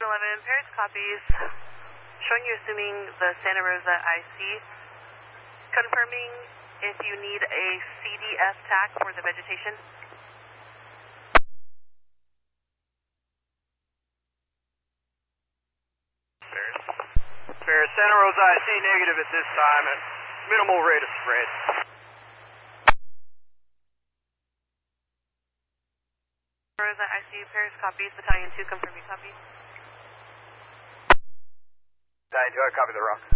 11, Paris copies. Showing you assuming the Santa Rosa IC. Confirming if you need a CDF TAC for the vegetation. Paris, Santa Rosa IC negative at this time at minimal rate of spread. Rosa IC, Paris copies. Battalion 2 confirming copy. Battalion 2, I copy the rock.